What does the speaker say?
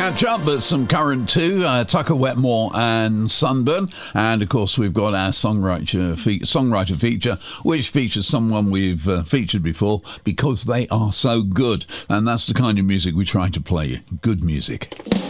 catch up, but some current too. Tucker Wetmore and Sunburn. And of course, we've got our songwriter feature, which features someone we've featured before because they are so good. And that's the kind of music we try to play. Good music.